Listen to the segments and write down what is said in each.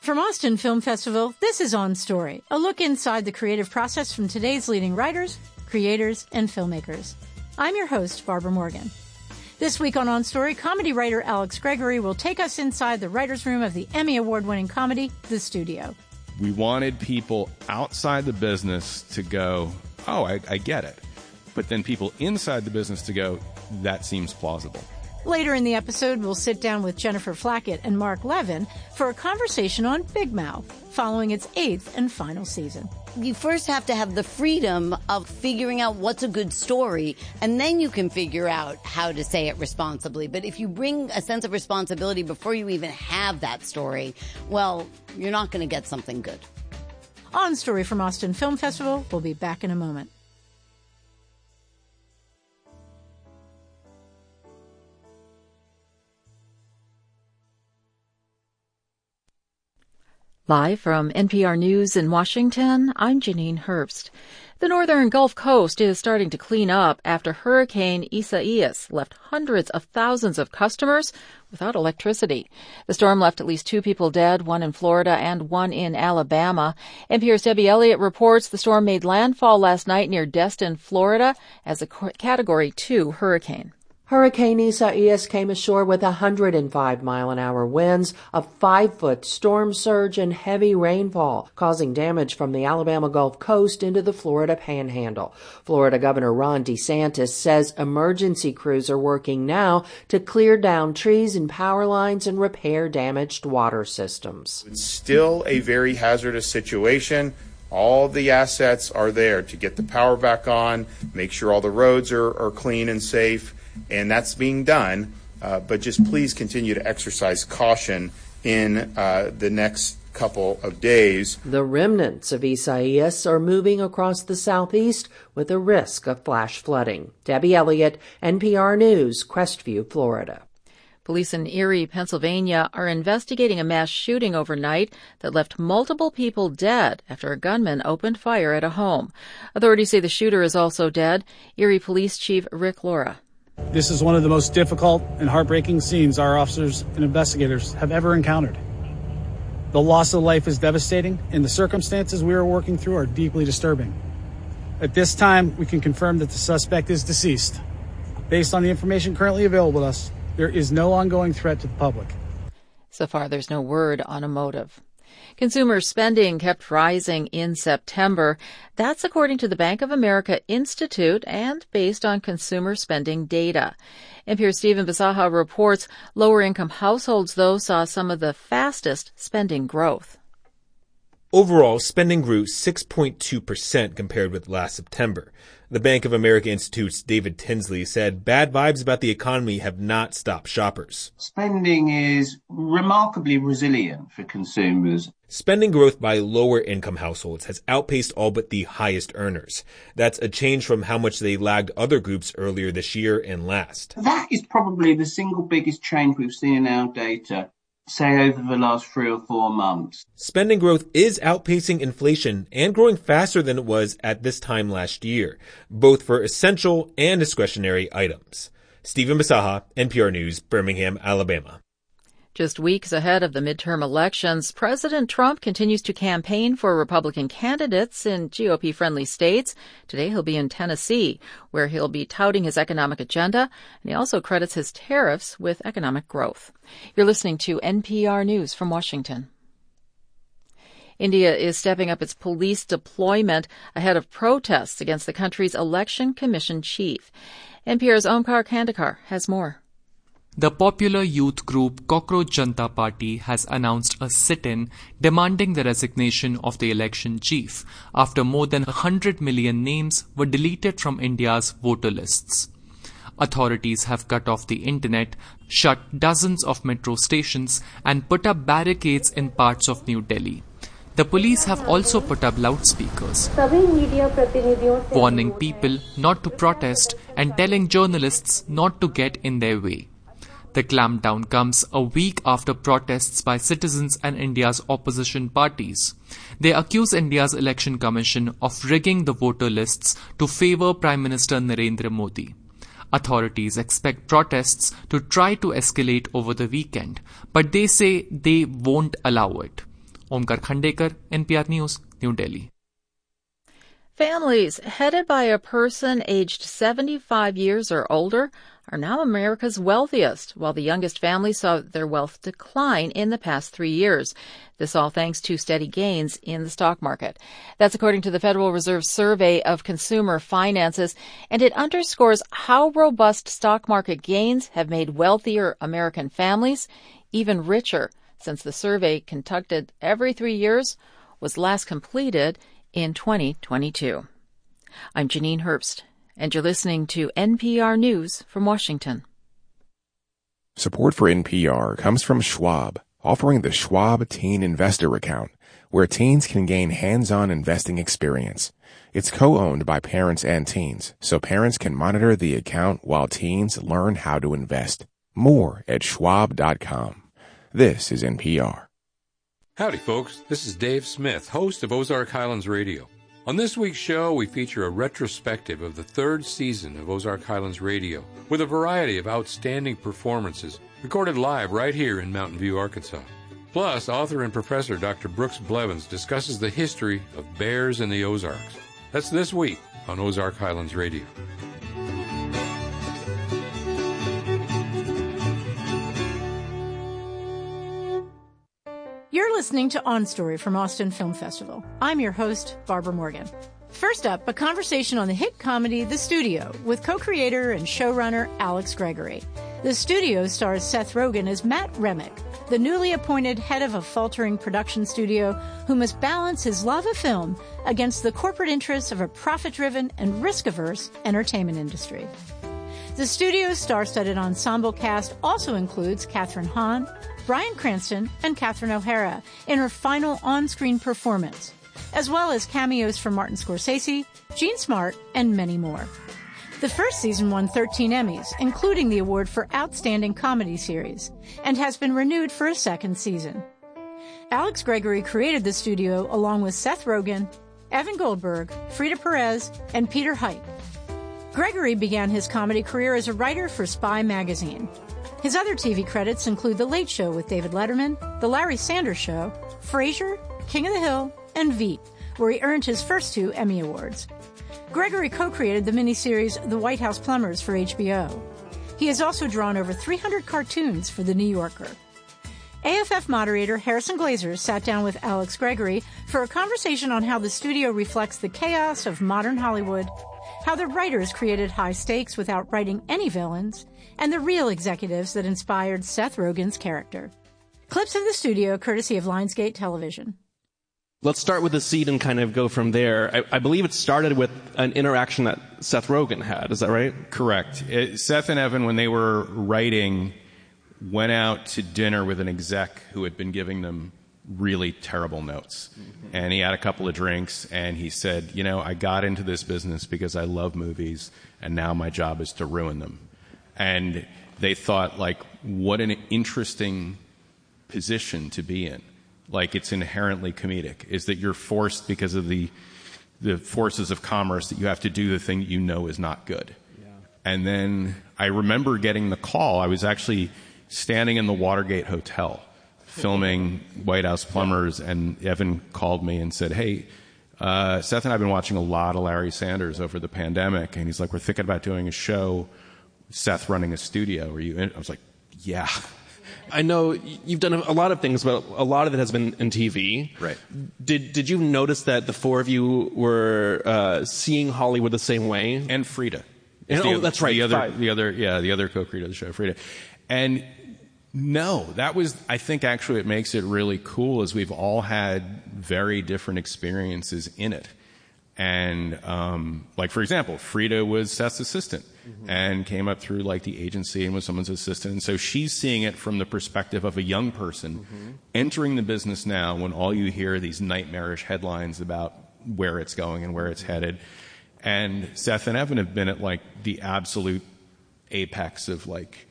From Austin Film Festival, this is On Story, a look inside the creative process from today's leading writers, creators, and filmmakers. I'm your host, Barbara Morgan. This week on Story, comedy writer Alex Gregory will take us inside the writer's room of the Emmy Award-winning comedy, The Studio. We wanted people outside the business to go, oh, I get it. But then people inside the business to go, that seems plausible. Later in the episode, we'll sit down with Jennifer Flackett and Mark Levin for a conversation on Big Mouth, following its 8th and final season. You first have to have the freedom of figuring out what's a good story, and then you can figure out how to say it responsibly. But if you bring a sense of responsibility before you even have that story, well, you're not going to get something good. On Story from Austin Film Festival. We'll be back in a moment. Live from NPR News in Washington, I'm Janine Herbst. The northern Gulf Coast is starting to clean up after Hurricane Isaias left hundreds of thousands of customers without electricity. The storm left at least 2 people dead, 1 in Florida and 1 in Alabama. NPR's Debbie Elliott reports the storm made landfall last night near Destin, Florida, as a Category 2 hurricane. Hurricane Isaias came ashore with 105-mile-an-hour winds, a 5-foot storm surge, and heavy rainfall, causing damage from the Alabama Gulf Coast into the Florida Panhandle. Florida Governor Ron DeSantis says emergency crews are working now to clear down trees and power lines and repair damaged water systems. It's still a very hazardous situation. All the assets are there to get the power back on, make sure all the roads are clean and safe. And that's being done, but just please continue to exercise caution in the next couple of days. The remnants of Isaias are moving across the southeast with a risk of flash flooding. Debbie Elliott, NPR News, Crestview, Florida. Police in Erie, Pennsylvania are investigating a mass shooting overnight that left multiple people dead after a gunman opened fire at a home. Authorities say the shooter is also dead. Erie Police Chief Rick Laura. This is one of the most difficult and heartbreaking scenes our officers and investigators have ever encountered. The loss of life is devastating, and the circumstances we are working through are deeply disturbing. At this time, we can confirm that the suspect is deceased. Based on the information currently available to us, there is no ongoing threat to the public. So far, there's no word on a motive. Consumer spending kept rising in September. That's according to the Bank of America Institute and based on consumer spending data. NPR's Stephen Bisaha reports lower-income households, though, saw some of the fastest spending growth. Overall, spending grew 6.2% compared with last September. The Bank of America Institute's David Tinsley said bad vibes about the economy have not stopped shoppers. Spending is remarkably resilient for consumers. Spending growth by lower-income households has outpaced all but the highest earners. That's a change from how much they lagged other groups earlier this year and last. That is probably the single biggest change we've seen in our data, say, over the last 3 or 4 months. Spending growth is outpacing inflation and growing faster than it was at this time last year, both for essential and discretionary items. Stephen Bisaha, NPR News, Birmingham, Alabama. Just weeks ahead of the midterm elections, President Trump continues to campaign for Republican candidates in GOP-friendly states. Today he'll be in Tennessee, where he'll be touting his economic agenda, and he also credits his tariffs with economic growth. You're listening to NPR News from Washington. India is stepping up its police deployment ahead of protests against the country's election commission chief. NPR's Omkar Kandekar has more. The popular youth group Cockroach Janata Party has announced a sit-in demanding the resignation of the election chief after more than 100 million names were deleted from India's voter lists. Authorities have cut off the internet, shut dozens of metro stations, and put up barricades in parts of New Delhi. The police have also put up loudspeakers, warning people not to protest and telling journalists not to get in their way. The clampdown comes a week after protests by citizens and India's opposition parties. They accuse India's election commission of rigging the voter lists to favour Prime Minister Narendra Modi. Authorities expect protests to try to escalate over the weekend, but they say they won't allow it. Omkar Khandekar, NPR News, New Delhi. Families headed by a person aged 75 years or older are now America's wealthiest, while the youngest families saw their wealth decline in the past 3 years. This all thanks to steady gains in the stock market. That's according to the Federal Reserve Survey of Consumer Finances, and it underscores how robust stock market gains have made wealthier American families even richer, since the survey, conducted every 3 years, was last completed in 2022. I'm Janine Herbst, and you're listening to NPR News from Washington. Support for NPR comes from Schwab, offering the Schwab Teen Investor Account, where teens can gain hands-on investing experience. It's co-owned by parents and teens, so parents can monitor the account while teens learn how to invest. More at schwab.com. This is NPR. Howdy, folks. This is Dave Smith, host of Ozark Highlands Radio. On this week's show, we feature a retrospective of the 3rd season of Ozark Highlands Radio with a variety of outstanding performances recorded live right here in Mountain View, Arkansas. Plus, author and professor Dr. Brooks Blevins discusses the history of bears in the Ozarks. That's this week on Ozark Highlands Radio. You're listening to On Story from Austin Film Festival. I'm your host, Barbara Morgan. First up, a conversation on the hit comedy The Studio with co-creator and showrunner Alex Gregory. The Studio stars Seth Rogen as Matt Remick, the newly appointed head of a faltering production studio who must balance his love of film against the corporate interests of a profit-driven and risk-averse entertainment industry. The Studio's star-studded ensemble cast also includes Kathryn Hahn, Bryan Cranston, and Catherine O'Hara in her final on-screen performance, as well as cameos from Martin Scorsese, Gene Smart, and many more. The first season won 13 Emmys, including the award for Outstanding Comedy Series, and has been renewed for a second season. Alex Gregory created The Studio along with Seth Rogen, Evan Goldberg, Frida Perez, and Peter Height. Gregory began his comedy career as a writer for Spy magazine. His other TV credits include The Late Show with David Letterman, The Larry Sanders Show, Frasier, King of the Hill, and Veep, where he earned his first 2 Emmy Awards. Gregory co-created the miniseries The White House Plumbers for HBO. He has also drawn over 300 cartoons for The New Yorker. AFF moderator Harrison Glazer sat down with Alex Gregory for a conversation on how the studio reflects the chaos of modern Hollywood, how the writers created high stakes without writing any villains, and the real executives that inspired Seth Rogen's character. Clips of The Studio, courtesy of Lionsgate Television. Let's start with the seed and kind of go from there. I believe it started with an interaction that Seth Rogen had. Is that right? Correct. Seth and Evan, when they were writing, went out to dinner with an exec who had been giving them really terrible notes. Mm-hmm. And he had a couple of drinks, and he said, I got into this business because I love movies, and now my job is to ruin them. And they thought, what an interesting position to be in. It's inherently comedic, is that you're forced because of the forces of commerce that you have to do the thing that you know is not good. Yeah. And then I remember getting the call. I was actually standing in the Watergate Hotel filming White House Plumbers, and Evan called me and said, hey, Seth and I have been watching a lot of Larry Sanders over the pandemic, and he's like, we're thinking about doing a show, Seth running a studio. Are you in? I was like, yeah. I know you've done a lot of things, but a lot of it has been in TV. Right. Did you notice that the 4 of you were seeing Hollywood the same way? And Frida. That's right. The other co-creator of the show, Frida. And no, that was, I think actually what makes it really cool is we've all had very different experiences in it. And, for example, Frida was Seth's assistant and came up through the agency and was someone's assistant. And so she's seeing it from the perspective of a young person entering the business now when all you hear are these nightmarish headlines about where it's going and where it's headed. And Seth and Evan have been at the absolute apex of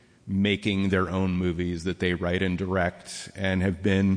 making their own movies that they write and direct, and have been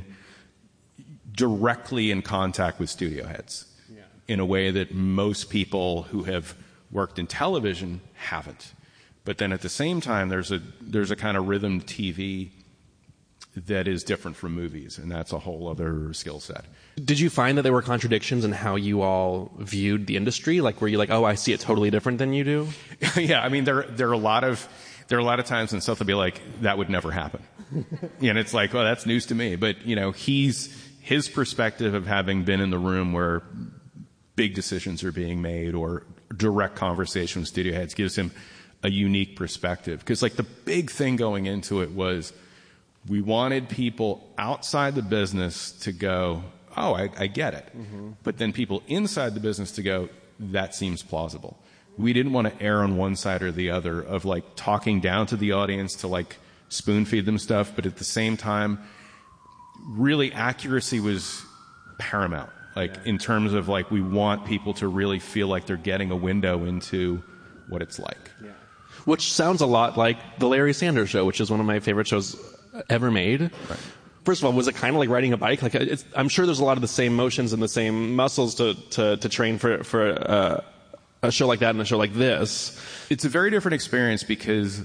directly in contact with studio heads in a way that most people who have worked in television haven't. But then at the same time, there's a kind of rhythm TV that is different from movies, and that's a whole other skill set. Did you find that there were contradictions in how you all viewed the industry? Like, were you like, oh, I see it totally different than you do? Yeah, I mean, there are a lot of times when Seth will be like, that would never happen. And it's like, well, that's news to me. But, his perspective of having been in the room where big decisions are being made or direct conversation with studio heads gives him a unique perspective. Because, like, the big thing going into it was we wanted people outside the business to go, oh, I get it. Mm-hmm. But then people inside the business to go, that seems plausible. We didn't want to err on one side or the other of, like, talking down to the audience to, like, spoon feed them stuff, but at the same time, really accuracy was paramount. Like, in terms of, like, we want people to really feel like they're getting a window into what it's like. Yeah. Which sounds a lot like The Larry Sanders Show, which is one of my favorite shows ever made. Right. First of all, was it kind of like riding a bike? Like, I'm sure there's a lot of the same motions and the same muscles to train for a show like that and a show like this. It's a very different experience because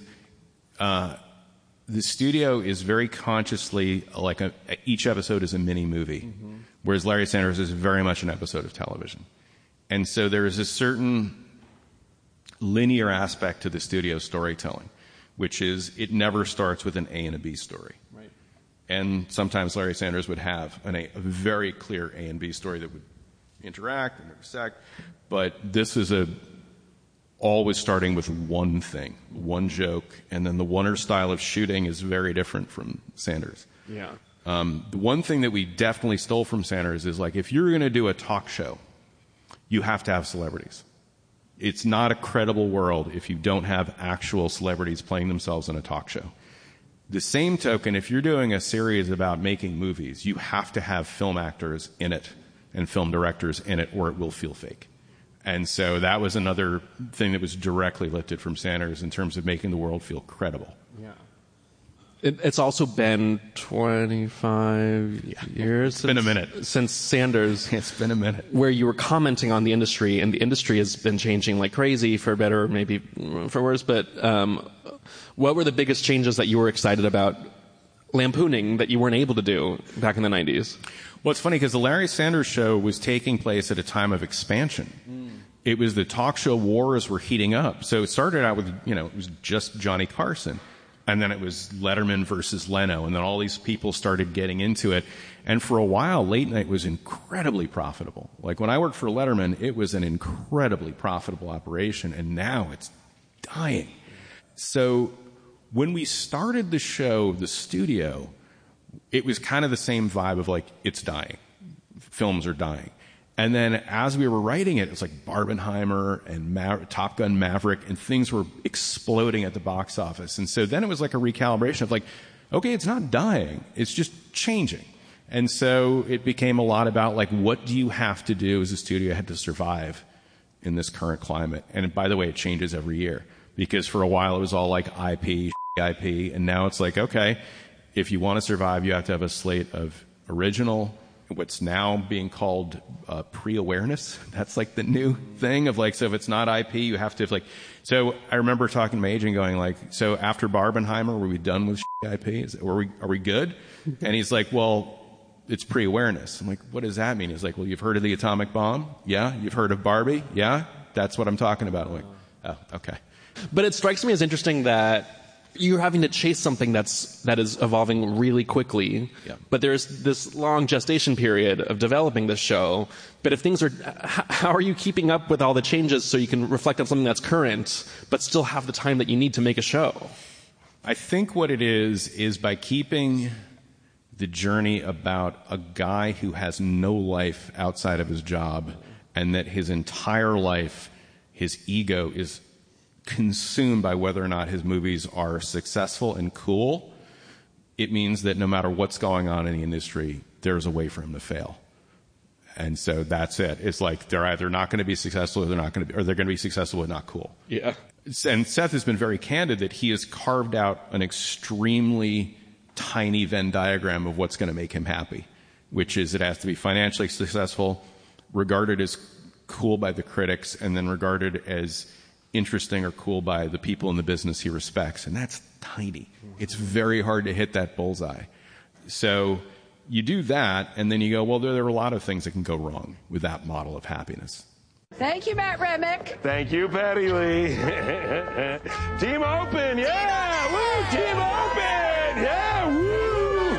the studio is very consciously like each episode is a mini movie, whereas Larry Sanders is very much an episode of television. And so there is a certain linear aspect to the studio storytelling, which is it never starts with an A and a B story. Right. And sometimes Larry Sanders would have a very clear A and B story that would interact and intersect, but this is always starting with one thing, one joke, and then the Wonder style of shooting is very different from Sanders. Yeah. The one thing that we definitely stole from Sanders is, like, if you're going to do a talk show, you have to have celebrities. It's not a credible world if you don't have actual celebrities playing themselves in a talk show. The same token, if you're doing a series about making movies, you have to have film actors in it and film directors in it, or it will feel fake. And so that was another thing that was directly lifted from Sanders in terms of making the world feel credible. Yeah. It's also been 25 years. It's been a minute. Since Sanders. It's been a minute. Where you were commenting on the industry, and the industry has been changing like crazy, for better, maybe for worse. But what were the biggest changes that you were excited about lampooning that you weren't able to do back in the 90s? Well, it's funny because the Larry Sanders Show was taking place at a time of expansion. It was the talk show wars were heating up. So it started out with, it was just Johnny Carson. And then it was Letterman versus Leno. And then all these people started getting into it. And for a while, late night was incredibly profitable. Like, when I worked for Letterman, it was an incredibly profitable operation. And now it's dying. So when we started the show, the studio, it was kind of the same vibe of, like, it's dying. Films are dying. And then as we were writing it, it was like Barbenheimer and Top Gun Maverick, and things were exploding at the box office. And so then it was like a recalibration of, like, okay, it's not dying. It's just changing. And so it became a lot about, like, what do you have to do as a studio head to survive in this current climate? And by the way, it changes every year, because for a while it was all like IP, and now it's like, okay, if you want to survive, you have to have a slate of original, what's now being called pre-awareness. That's like the new thing of, like, so if it's not IP, you have to have, like, so I remember talking to my agent going, like, so after Barbenheimer, were we done with IP? Are we good? And he's like, well, it's pre-awareness. I'm like, what does that mean? He's like, well, you've heard of the atomic bomb? Yeah. You've heard of Barbie? Yeah. That's what I'm talking about. I'm like, oh, okay. But it strikes me as interesting that you're having to chase something that is evolving really quickly. Yeah. But there's this long gestation period of developing this show. But if things are, how are you keeping up with all the changes so you can reflect on something that's current, but still have the time that you need to make a show? I think what it is by keeping the journey about a guy who has no life outside of his job, and that his entire life, his ego is consumed by whether or not his movies are successful and cool. It means that no matter what's going on in the industry, there's a way for him to fail. And so that's it. It's like they're either not going to be successful or they're going to be successful but not cool. Yeah. And Seth has been very candid that he has carved out an extremely tiny Venn diagram of what's going to make him happy, which is it has to be financially successful, regarded as cool by the critics, and then regarded as interesting or cool by the people in the business he respects. And that's tiny. It's very hard to hit that bullseye. So you do that, and then you go, well, there are a lot of things that can go wrong with that model of happiness. Thank you, Matt Remick. Thank you, Patty Lee. Team Open, yeah! Woo! Team Open! Yeah! Woo!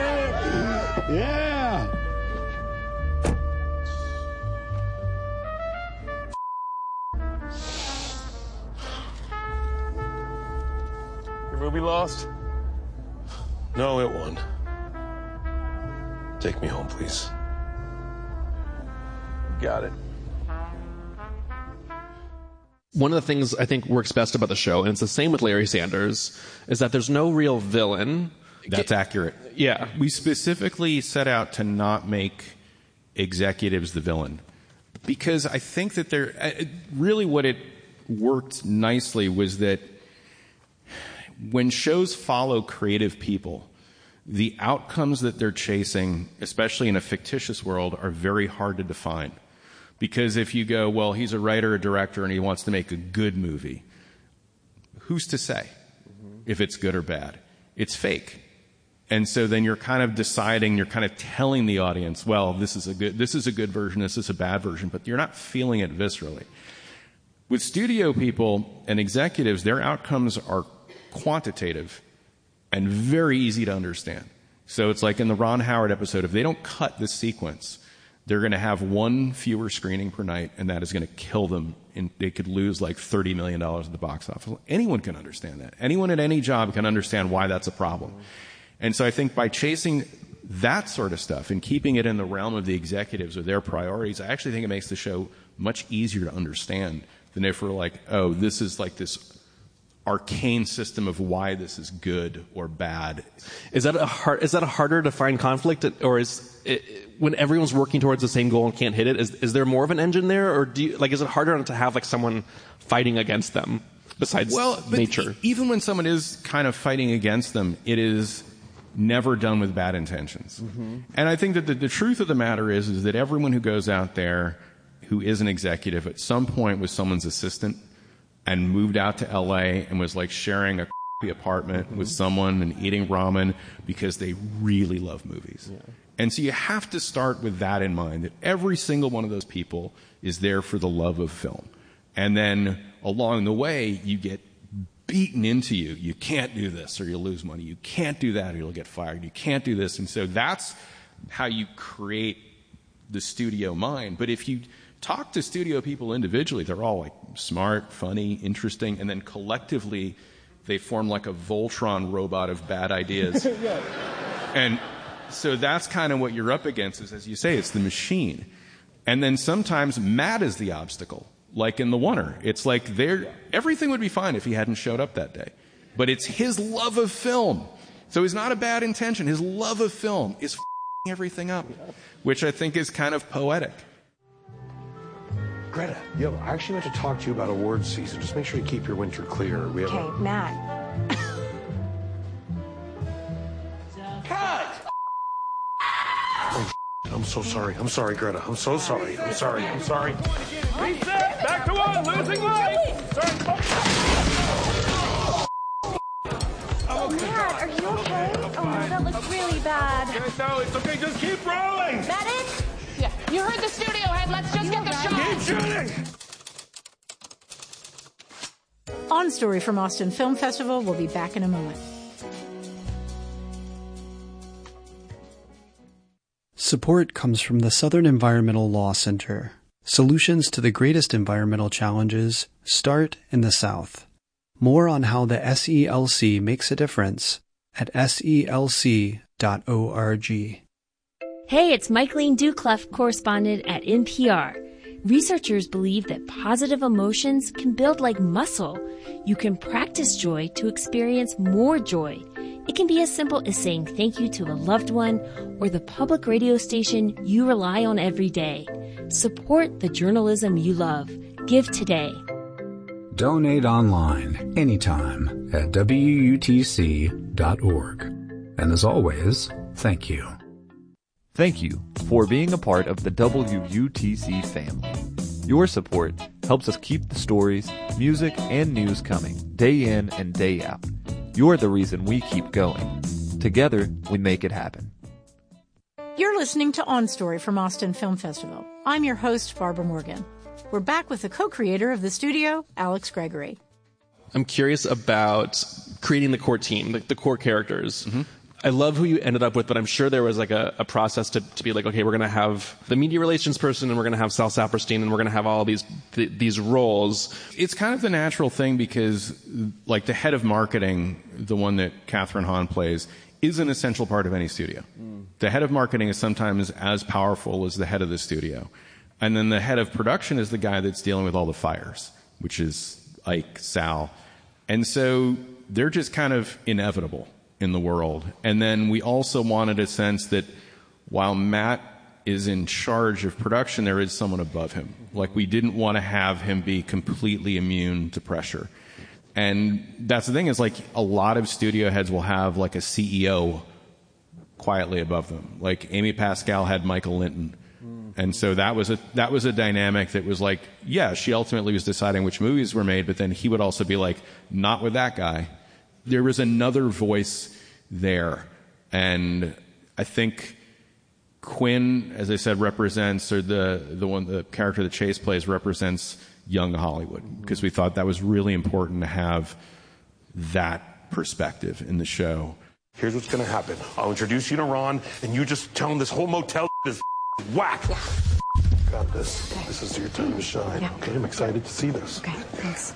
Yeah! Your movie lost? No, it won. Take me home, please. Got it. One of the things I think works best about the show, and it's the same with Larry Sanders, is that there's no real villain. That's accurate. Yeah. We specifically set out to not make executives the villain, because I think that really what it worked nicely was that when shows follow creative people, the outcomes that they're chasing, especially in a fictitious world, are very hard to define. Because if you go, well, he's a writer, a director, and he wants to make a good movie, who's to say if it's good or bad? It's fake. And so then you're kind of deciding, you're kind of telling the audience, well, this is a good version, this is a bad version, but you're not feeling it viscerally. With studio people and executives, their outcomes are quantitative and very easy to understand. So it's like in the Ron Howard episode, if they don't cut this sequence, they're going to have one fewer screening per night, and that is going to kill them. And they could lose like $30 million at the box office. Anyone can understand that. Anyone at any job can understand why that's a problem. And so I think by chasing that sort of stuff and keeping it in the realm of the executives or their priorities, I actually think it makes the show much easier to understand than if we're like, oh, this is like this arcane system of why this is good or bad. Is that a harder to find conflict, or is it, when everyone's working towards the same goal and can't hit it, is there more of an engine there, or is it harder to have like someone fighting against them besides nature? Even when someone is kind of fighting against them, it is never done with bad intentions. Mm-hmm. And I think that the truth of the matter is that everyone who goes out there who is an executive at some point was someone's assistant and moved out to LA and was like sharing a apartment with someone and eating ramen because they really love movies. Yeah. And so you have to start with that in mind, that every single one of those people is there for the love of film. And then along the way, you get beaten into you. You can't do this or you'll lose money. You can't do that or you'll get fired. You can't do this. And so that's how you create the studio mind. But if you talk to studio people individually, they're all like smart, funny, interesting, and then collectively they form like a Voltron robot of bad ideas. Yeah. And so that's kind of what you're up against is, as you say, it's the machine. And then sometimes Matt is the obstacle, like in The Oner. It's like everything would be fine if he hadn't showed up that day. But it's his love of film. So he's not a bad intention. His love of film is everything up, which I think is kind of poetic. Greta, I actually meant to talk to you about awards season. Just make sure you keep your winter clear. Okay, Matt. Cut! Oh, I'm so sorry. I'm sorry, Greta. I'm so sorry. I'm sorry. Reset! Back to one! Losing life! Matt, are you okay? Oh, that looks really bad. No, it's okay. Just keep rolling! That it? Yeah. You heard the studio head. Let's just get the shot. Keep shooting! On Story from Austin Film Festival. We'll be back in a moment. Support comes from the Southern Environmental Law Center. Solutions to the greatest environmental challenges start in the South. More on how the SELC makes a difference at selc.org. Hey, it's Michaeline Duclough, correspondent at NPR. Researchers believe that positive emotions can build like muscle. You can practice joy to experience more joy. It can be as simple as saying thank you to a loved one or the public radio station you rely on every day. Support the journalism you love. Give today. Donate online anytime at WUTC.org. And as always, thank you. Thank you for being a part of the WUTC family. Your support helps us keep the stories, music, and news coming day in and day out. You're the reason we keep going. Together, we make it happen. You're listening to On Story from Austin Film Festival. I'm your host, Barbara Morgan. We're back with the co-creator of the studio, Alex Gregory. I'm curious about creating the core team, the core characters. Mm-hmm. I love who you ended up with, but I'm sure there was like a process to be like, okay, we're going to have the media relations person, and we're going to have Sal Saperstein, and we're going to have all these roles. It's kind of the natural thing because, like, the head of marketing, the one that Catherine Hahn plays, is an essential part of any studio. The head of marketing is sometimes as powerful as the head of the studio. And then the head of production is the guy that's dealing with all the fires, which is Ike, Sal. And so they're just kind of inevitable in the world. And then we also wanted a sense that while Matt is in charge of production, there is someone above him. Like, we didn't want to have him be completely immune to pressure. And that's the thing, is like a lot of studio heads will have like a CEO quietly above them. Like Amy Pascal had Michael Linton. And so that was a dynamic that was like, yeah, she ultimately was deciding which movies were made, but then he would also be like, not with that guy. There was another voice there. And I think Quinn, as I said, represents, or the character that Chase plays represents young Hollywood, because we thought that was really important to have that perspective in the show. Here's what's going to happen. I'll introduce you to Ron, and you just tell him this whole motel is whack. Yeah. Got this. Okay. This is your time to shine. Yeah. Okay, I'm excited to see this. Okay, thanks.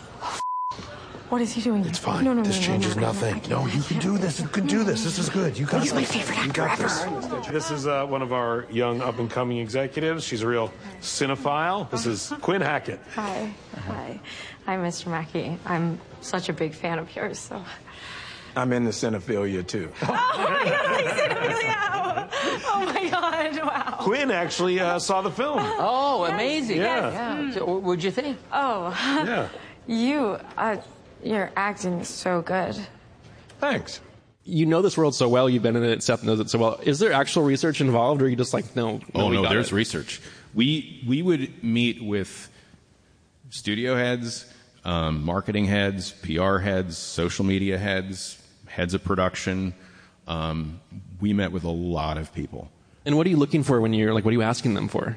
What is he doing? It's fine. This changes nothing. No, you can do this. You can do this. This is good. You got this. He's my favorite actor ever. This is one of our young up-and-coming executives. She's a real cinephile. This is Quinn Hackett. Hi. Hi. Hi, Mr. Mackey. I'm such a big fan of yours, so... I'm in the cinephilia, too. Oh, my God, cinephilia! Oh, my God, wow. Quinn actually saw the film. Oh, amazing. Yeah. So what'd you think? Oh. Yeah. Your acting is so good. Thanks. You know this world so well. You've been in it. Seth knows it so well. Is there actual research involved, or are you just like, no? No, there's research. We would meet with studio heads, marketing heads, PR heads, social media heads, heads of production. We met with a lot of people. And what are you looking for when you're like, what are you asking them for?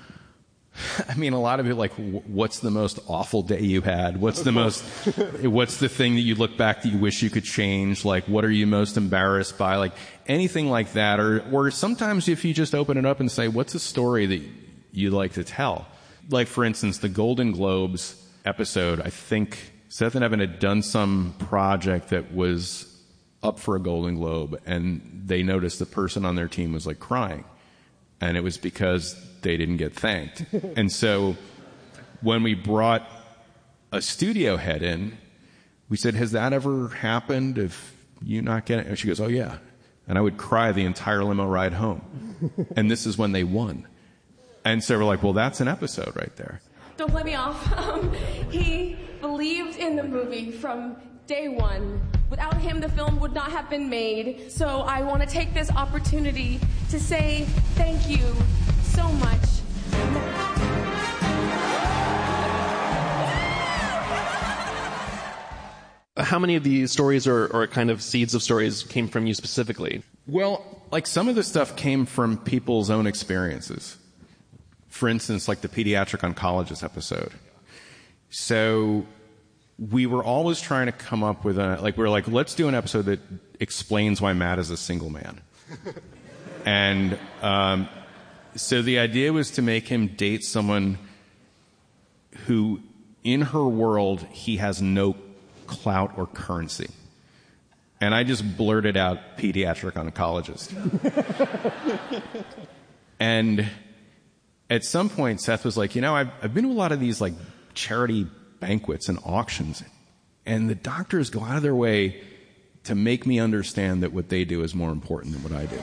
I mean, a lot of it, like, what's the most awful day you had? What's the thing that you look back that you wish you could change? Like, what are you most embarrassed by? Like, anything like that. Or sometimes if you just open it up and say, what's a story that you'd like to tell? Like, for instance, the Golden Globes episode, I think Seth and Evan had done some project that was up for a Golden Globe, and they noticed the person on their team was, like, crying. And it was because they didn't get thanked. And so when we brought a studio head in, we said, has that ever happened if you not get it? And she goes, oh, yeah. And I would cry the entire limo ride home. And this is when they won. And so we're like, well, that's an episode right there. Don't play me off. He believed in the movie from day one. Without him, the film would not have been made. So I want to take this opportunity to say thank you so much. How many of these stories or kind of seeds of stories came from you specifically? Well, like, some of the stuff came from people's own experiences. For instance, like the pediatric oncologist episode. So we were always trying to come up with let's do an episode that explains why Matt is a single man. And so the idea was to make him date someone who, in her world, he has no clout or currency. And I just blurted out pediatric oncologist. And at some point, Seth was like, I've been to a lot of these like charity banquets and auctions, and the doctors go out of their way to make me understand that what they do is more important than what I do.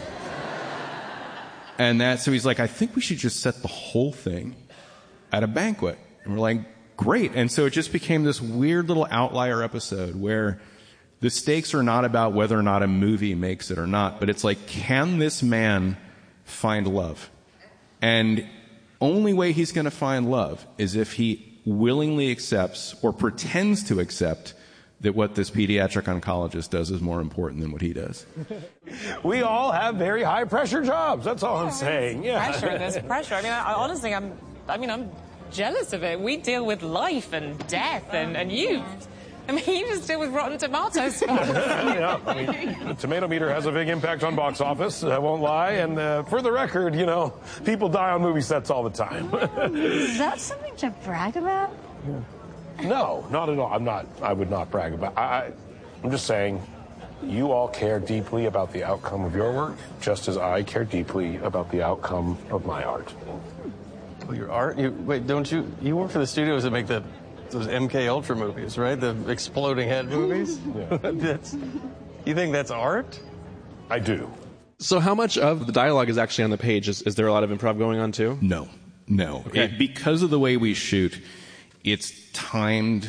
And so he's like, I think we should just set the whole thing at a banquet. And we're like, great. And so it just became this weird little outlier episode where the stakes are not about whether or not a movie makes it or not, but it's like, can this man find love? And only way he's going to find love is if he willingly accepts or pretends to accept that what this pediatric oncologist does is more important than what he does. We all have very high pressure jobs. That's all I'm saying. Yeah. Pressure. There's pressure. I mean, honestly, I'm jealous of it. We deal with life and death, and you. I mean, you just deal with Rotten Tomatoes. Yeah, I mean, the tomato meter has a big impact on box office, I won't lie. And for the record, people die on movie sets all the time. Is that something to brag about? No, not at all. I would not brag about it. I'm just saying, you all care deeply about the outcome of your work, just as I care deeply about the outcome of my art. Oh, your art? Wait, don't you work for the studios that make those MK Ultra movies, right? The exploding head movies? Yeah. You think that's art? I do. So how much of the dialogue is actually on the page? Is there a lot of improv going on too? No. Okay. Because of the way we shoot, it's timed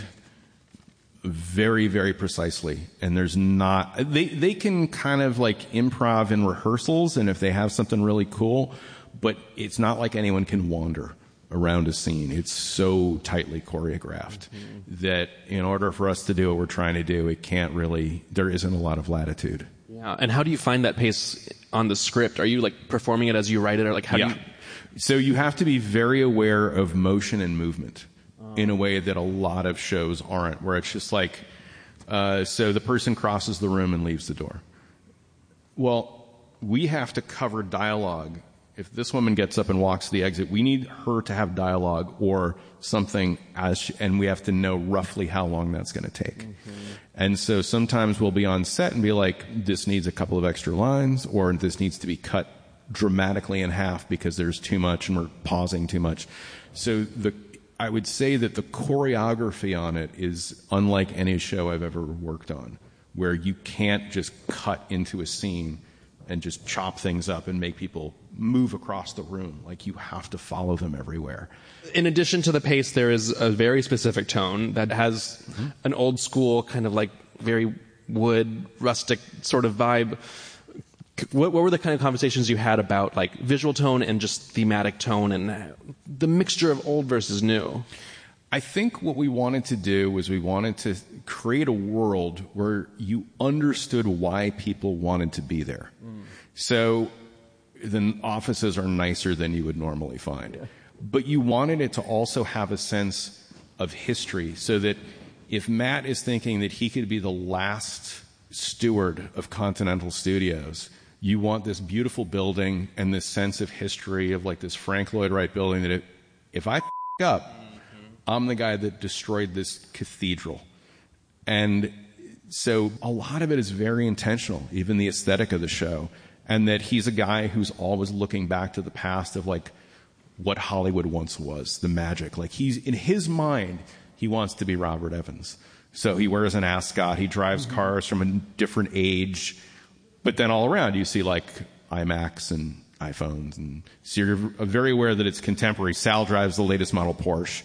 very, very precisely. And there's not... They can kind of like improv in rehearsals, and if they have something really cool, but it's not like anyone can wander around a scene. It's so tightly choreographed that in order for us to do what we're trying to do, there isn't a lot of latitude. Yeah. And how do you find that pace on the script? Are you like performing it as you write it, or like how do you... So you have to be very aware of motion and movement in a way that a lot of shows aren't, where it's just like, so the person crosses the room and leaves the door. Well, we have to cover dialogue. If this woman gets up and walks to the exit, we need her to have dialogue or something, and we have to know roughly how long that's going to take. And so sometimes we'll be on set and be like, this needs a couple of extra lines, or this needs to be cut dramatically in half because there's too much and we're pausing too much. So I would say that the choreography on it is unlike any show I've ever worked on, where you can't just cut into a scene and just chop things up and make people move across the room. Like, you have to follow them everywhere. In addition to the pace, there is a very specific tone that has an old school kind of like very wood, rustic sort of vibe. What were the kind of conversations you had about like visual tone and just thematic tone and the mixture of old versus new? I think what we wanted to do was we wanted to create a world where you understood why people wanted to be there. So the offices are nicer than you would normally find. Yeah. But you wanted it to also have a sense of history, so that if Matt is thinking that he could be the last steward of Continental Studios, you want this beautiful building and this sense of history of like this Frank Lloyd Wright building that if I up, I'm the guy that destroyed this cathedral. And so a lot of it is very intentional, even the aesthetic of the show. And that he's a guy who's always looking back to the past of like what Hollywood once was, the magic. Like, he's in his mind, he wants to be Robert Evans. So he wears an ascot, he drives cars from a different age, but then all around you see like iMacs and iPhones, and so you're very aware that it's contemporary. Sal drives the latest model Porsche.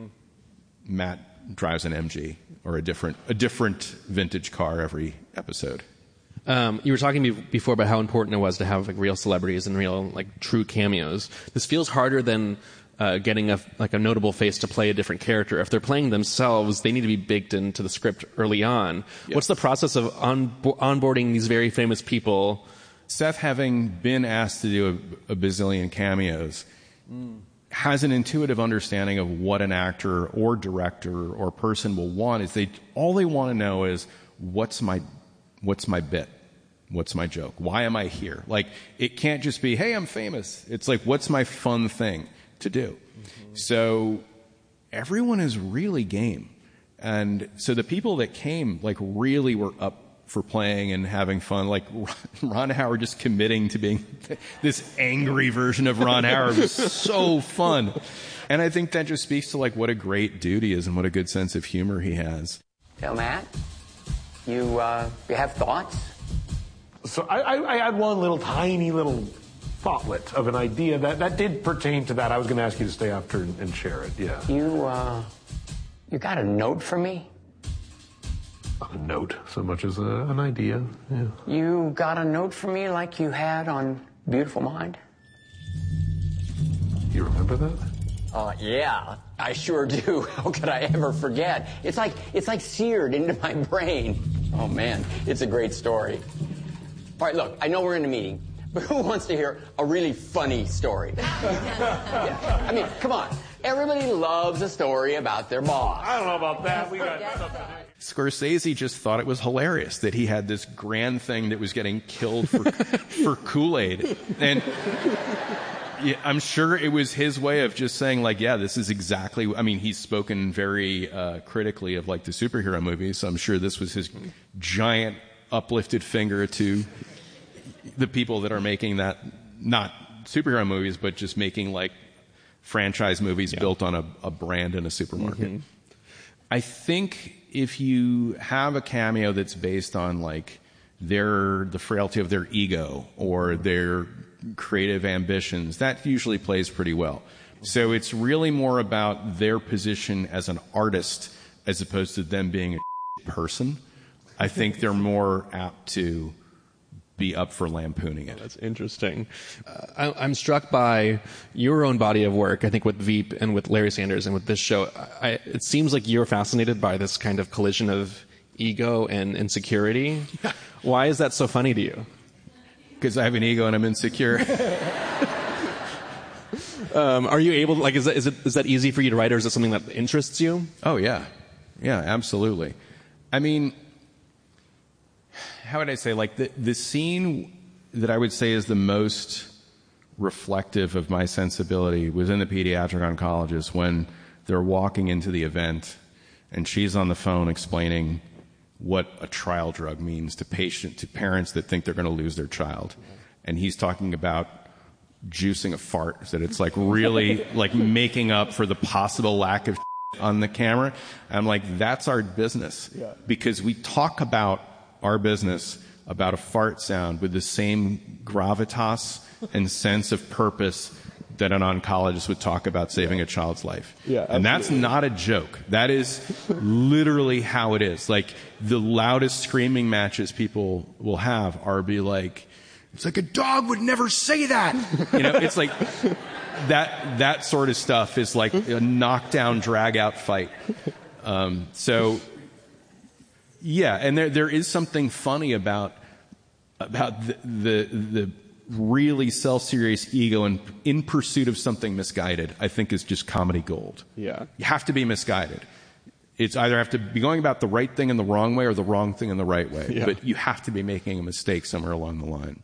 Matt drives an MG or a different vintage car every episode. You were talking before about how important it was to have like real celebrities and real like true cameos. This feels harder than getting a notable face to play a different character. If they're playing themselves, they need to be baked into the script early on. Yes. What's the process of onboarding these very famous people? Seth, having been asked to do a bazillion cameos, has an intuitive understanding of what an actor or director or person will want. All they want to know is, what's my bit? What's my joke? Why am I here? Like, it can't just be, hey, I'm famous. It's like, what's my fun thing to do? So everyone is really game. And so the people that came, like, really were up for playing and having fun. Like, Ron Howard just committing to being this angry version of Ron Howard was so fun. And I think that just speaks to like what a great dude he is and what a good sense of humor he has. So, Matt, you have thoughts? So I had one tiny little thoughtlet of an idea that did pertain to that. I was going to ask you to stay after and share it. Yeah. You got a note for me? Not a note so much as an idea. Yeah. You got a note for me like you had on Beautiful Mind? You remember that? Yeah, I sure do. How could I ever forget? It's like seared into my brain. Oh, man, it's a great story. All right, look, I know we're in a meeting, but who wants to hear a really funny story? Yeah. I mean, come on. Everybody loves a story about their boss. I don't know about that. We got something. Scorsese just thought it was hilarious that he had this grand thing that was getting killed for Kool-Aid. And yeah, I'm sure it was his way of just saying, like, yeah, this is exactly... I mean, he's spoken very critically of, like, the superhero movies, so I'm sure this was his giant uplifted finger to the people that are making that, not superhero movies, but just making, like, franchise movies built on a brand in a supermarket. Mm-hmm. I think if you have a cameo that's based on, like, the frailty of their ego or their creative ambitions, that usually plays pretty well. So it's really more about their position as an artist as opposed to them being a person. I think they're more apt to be up for lampooning it. That's interesting. I'm struck by your own body of work, I think with Veep and with Larry Sanders and with this show. It seems like you're fascinated by this kind of collision of ego and insecurity. Why is that so funny to you? Because I have an ego and I'm insecure. Are you able to, like, is that easy for you to write, or is it something that interests you? Oh, yeah. Yeah, absolutely. I mean, how would I say, like, the scene that I would say is the most reflective of my sensibility was in the pediatric oncologist when they're walking into the event and she's on the phone explaining what a trial drug means to parents that think they're going to lose their child. And he's talking about juicing a fart, that it's like really like making up for the possible lack of on the camera. I'm like, that's our business. Yeah. Because we talk about our business about a fart sound with the same gravitas and sense of purpose that an oncologist would talk about saving a child's life. Yeah, and that's not a joke. That is literally how it is. Like, the loudest screaming matches people will have are be like, it's like a dog would never say that. You know, it's like that sort of stuff is like a knockdown, drag out fight. So yeah, and there is something funny about the really self-serious ego and in pursuit of something misguided, I think is just comedy gold. Yeah. You have to be misguided. It's either have to be going about the right thing in the wrong way or the wrong thing in the right way. Yeah. But you have to be making a mistake somewhere along the line.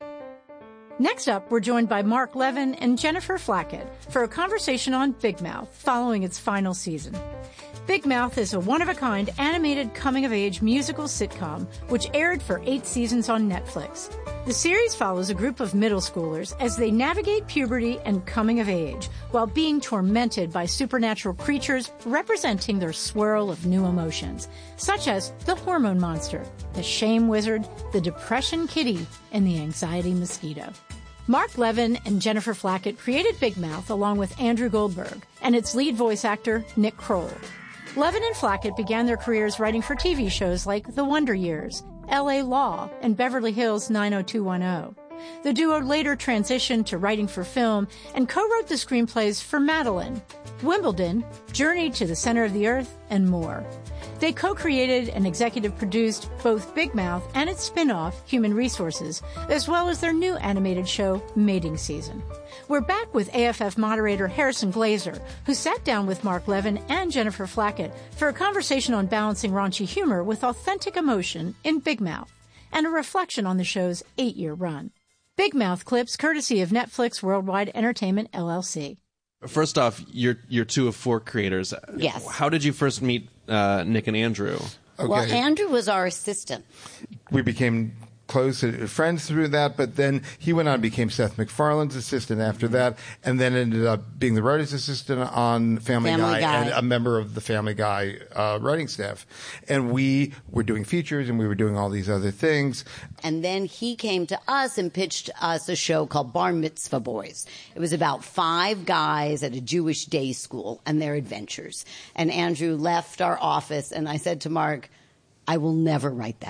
Next up, we're joined by Mark Levin and Jennifer Flackett for a conversation on Big Mouth following its final season. Big Mouth is a one-of-a-kind animated coming-of-age musical sitcom which aired for 8 seasons on Netflix. The series follows a group of middle schoolers as they navigate puberty and coming of age while being tormented by supernatural creatures representing their swirl of new emotions, such as the hormone monster, the shame wizard, the depression kitty, and the anxiety mosquito. Mark Levin and Jennifer Flackett created Big Mouth along with Andrew Goldberg and its lead voice actor, Nick Kroll. Levin and Flackett began their careers writing for TV shows like The Wonder Years, L.A. Law, and Beverly Hills 90210. The duo later transitioned to writing for film and co-wrote the screenplays for Madeline, Wimbledon, Journey to the Center of the Earth, and more. They co-created and executive produced both Big Mouth and its spin-off, Human Resources, as well as their new animated show, Mating Season. We're back with AFF moderator Harrison Glazer, who sat down with Mark Levin and Jennifer Flackett for a conversation on balancing raunchy humor with authentic emotion in Big Mouth, and a reflection on the show's 8-year run. Big Mouth clips courtesy of Netflix Worldwide Entertainment, LLC. First off, you're 2 of 4 creators. Yes. How did you first meet Nick and Andrew? Okay. Well, Andrew was our assistant. We became close friends through that, but then he went on and became Seth MacFarlane's assistant after that, and then ended up being the writer's assistant on Family Guy and a member of the Family Guy writing staff. And we were doing features, and we were doing all these other things. And then he came to us and pitched us a show called Bar Mitzvah Boys. It was about 5 guys at a Jewish day school and their adventures. And Andrew left our office, and I said to Mark, I will never write that show.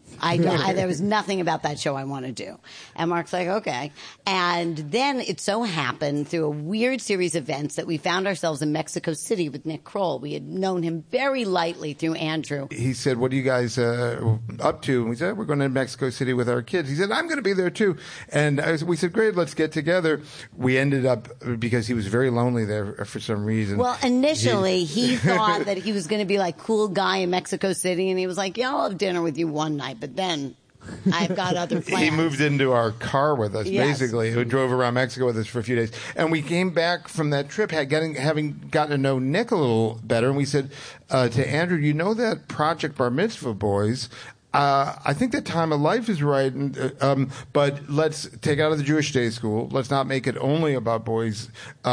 There was nothing about that show I want to do. And Mark's like, okay. And then it so happened through a weird series of events that we found ourselves in Mexico City with Nick Kroll. We had known him very lightly through Andrew. He said, what are you guys up to? And we said, we're going to Mexico City with our kids. He said, I'm going to be there too. And we said, great, let's get together. We ended up, because he was very lonely there for some reason. Well, initially he thought that he was going to be like cool guy in Mexico City. And he was like, yeah, I'll have dinner with you one night. But then I've got other plans. He moved into our car with us, basically, who drove around Mexico with us for a few days. And we came back from that trip having gotten to know Nick a little better. And we said to Andrew, you know that Project Bar Mitzvah Boys? I think that Time of Life is right, but let's take it out of the Jewish day school. Let's not make it only about boys,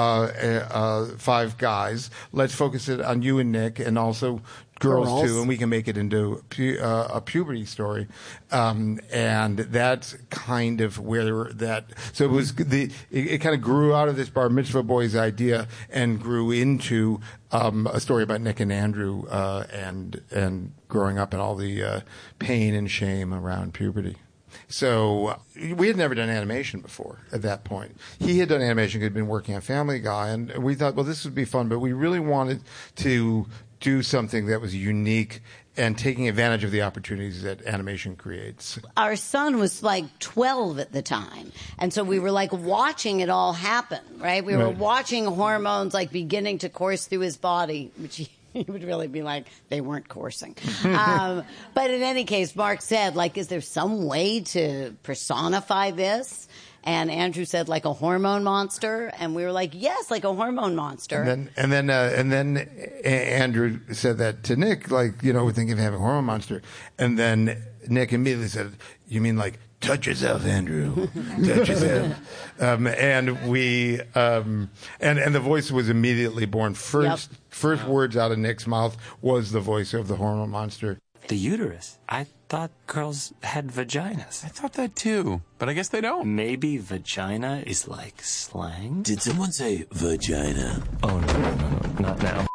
5 guys. Let's focus it on you and Nick, and also girls too, and we can make it into a puberty story. And that's kind of where that. So it was it kind of grew out of this Bar Mitzvah Boys idea and grew into a story about Nick and Andrew and growing up and all the pain and shame around puberty. So we had never done animation before at that point. He had done animation, he'd been working on Family Guy, and we thought, well, this would be fun, but we really wanted to do something that was unique and taking advantage of the opportunities that animation creates. Our son was like 12 at the time. And so we were like watching it all happen, right? We were watching hormones like beginning to course through his body, which he would really be like, they weren't coursing. But in any case, Mark said, like, is there some way to personify this? And Andrew said, like a hormone monster, and we were like, yes, like a hormone monster. And then Andrew said that to Nick, like, we're thinking of having a hormone monster. And then Nick immediately said, "You mean like touch yourself, Andrew? Touch yourself." And we and the voice was immediately born. First words out of Nick's mouth was the voice of the hormone monster. The uterus. I thought girls had vaginas. I thought that too, but I guess they don't. Maybe vagina is like slang? Did someone say vagina? Oh, no, not now.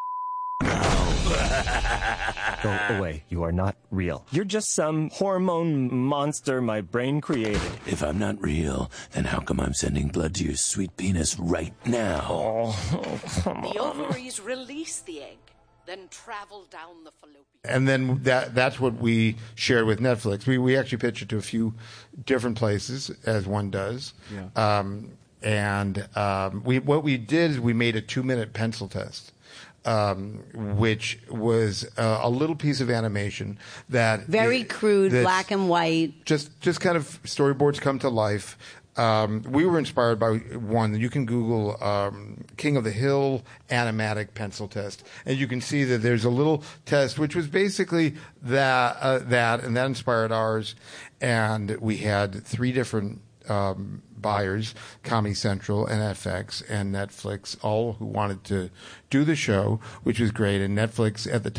Go away. You are not real. You're just some hormone monster my brain created. If I'm not real, then how come I'm sending blood to your sweet penis right now? Oh, come on. The ovaries release the egg, then travel down the fallopian. And then that's what we shared with Netflix. We actually pitched it to a few different places, as one does. Yeah. What we did is we made a 2-minute pencil test. Which was a little piece of animation that very crude, black and white. Just kind of storyboards come to life. We were inspired by one. You can Google King of the Hill animatic pencil test, and you can see that there's a little test which was basically that, and that inspired ours. And we had 3 different buyers, Comedy Central and FX and Netflix, all who wanted to do the show, which was great. And Netflix at the